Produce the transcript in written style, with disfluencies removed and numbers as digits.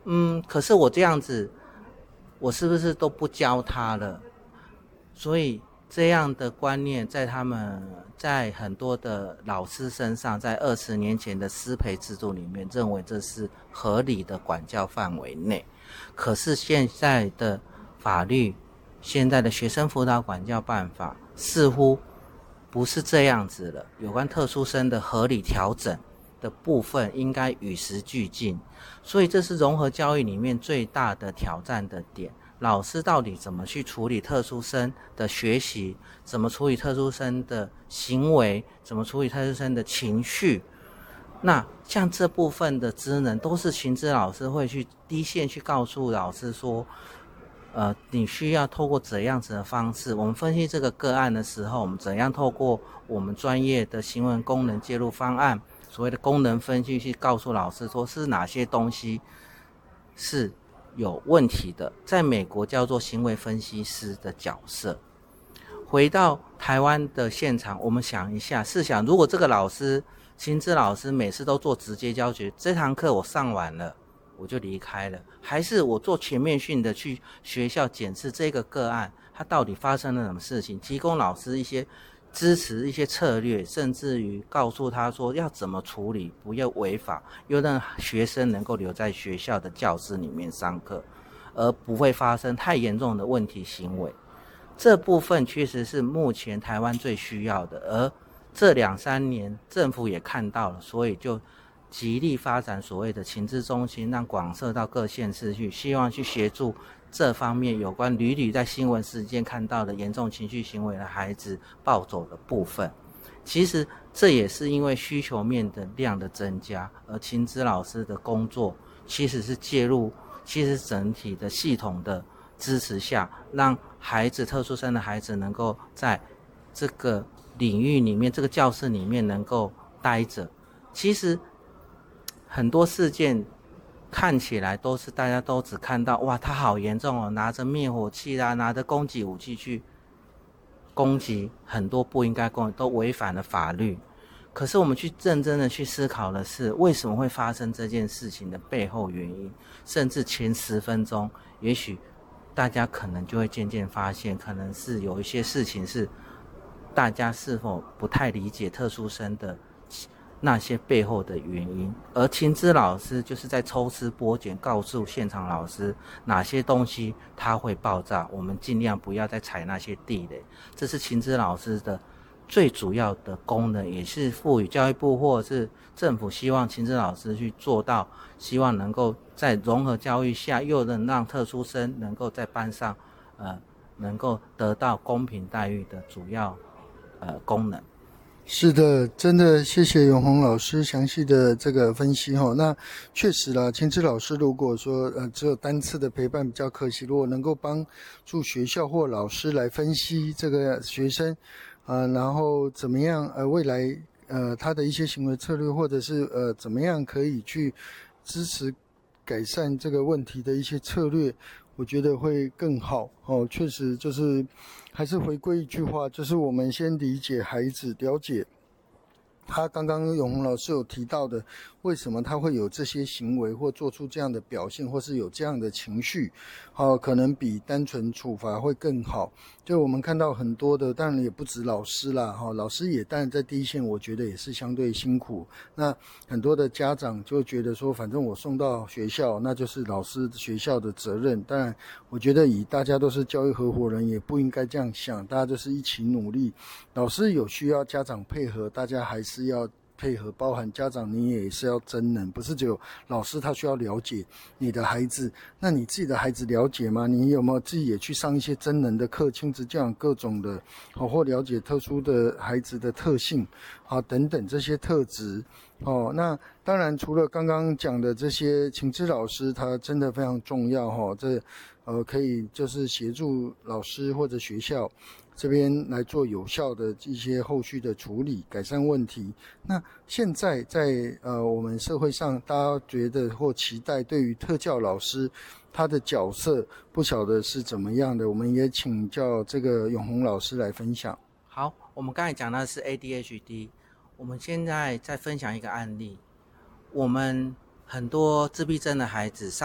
可是我这样子，我是不是都不教他了？所以这样的观念在很多的老师身上，在20年前的师培制度里面，认为这是合理的管教范围内。可是现在的法律，现在的学生辅导管教办法似乎不是这样子了。有关特殊生的合理调整的部分应该与时俱进，所以这是融合教育里面最大的挑战的点。老师到底怎么去处理特殊生的学习，怎么处理特殊生的行为，怎么处理特殊生的情绪，那像这部分的职能都是情资老师会去第一线去告诉老师说，你需要透过怎样子的方式，我们分析这个个案的时候，我们怎样透过我们专业的行为功能介入方案，所谓的功能分析去告诉老师说是哪些东西是有问题的，在美国叫做行为分析师的角色。回到台湾的现场，我们想一下，试想如果这个老师亲子老师每次都做直接教学，这堂课我上完了我就离开了，还是我做全面性的去学校检视这个个案它到底发生了什么事情，提供老师一些支持，一些策略，甚至于告诉他说要怎么处理，不要违法，又让学生能够留在学校的教室里面上课，而不会发生太严重的问题行为。这部分确实是目前台湾最需要的，而这2-3年政府也看到了，所以就极力发展所谓的情资中心，让广设到各县市去，希望去协助这方面有关屡屡在新闻事件看到的严重情绪行为的孩子暴走的部分。其实这也是因为需求面的量的增加，而情资老师的工作其实是介入其实整体的系统的支持下，让孩子特殊生的孩子能够在这个领域里面，这个教室里面能够待着。其实很多事件看起来都是大家都只看到哇他好严重哦，拿着灭火器啦，拿着攻击武器去攻击很多不应该攻击，都违反了法律。可是我们去认真的去思考的是，为什么会发生这件事情的背后原因，甚至前10分钟，也许大家可能就会渐渐发现，可能是有一些事情是大家是否不太理解特殊生的那些背后的原因，而情资老师就是在抽丝剥茧，告诉现场老师哪些东西它会爆炸，我们尽量不要再踩那些地雷。这是情资老师的最主要的功能，也是赋予教育部或者是政府希望情资老师去做到，希望能够在融合教育下，又能让特殊生能够在班上能够得到公平待遇的主要功能。 是的，真的谢谢永宏老师详细的这个分析哈。那确实啦，情资老师如果说只有单次的陪伴比较可惜，如果能够帮助学校或老师来分析这个学生然后怎么样未来他的一些行为策略，或者是怎么样可以去支持改善这个问题的一些策略，我觉得会更好哦。确实就是还是回归一句话，就是我们先理解孩子，了解他刚刚永宏老师有提到的，为什么他会有这些行为或做出这样的表现，或是有这样的情绪可能比单纯处罚会更好。就我们看到很多的，当然也不止老师啦老师也当然在第一线，我觉得也是相对辛苦。那很多的家长就觉得说，反正我送到学校，那就是老师学校的责任。当然我觉得以大家都是教育合伙人，也不应该这样想，大家就是一起努力。老师有需要家长配合，大家还是要配合，包含家长你也是要真能，不是只有老师他需要了解你的孩子，那你自己的孩子了解吗？你有没有自己也去上一些真能的课，亲子教养各种的或了解特殊的孩子的特性等等这些特质那当然除了刚刚讲的这些情资老师他真的非常重要这可以就是协助老师或者学校这边来做有效的一些后续的处理，改善问题。那现在在我们社会上，大家觉得或期待对于特教老师他的角色，不晓得是怎么样的，我们也请教这个永宏老师来分享。 好，我们刚才讲的是 ADHD， 我们现在再分享一个案例。我们很多自闭症的孩子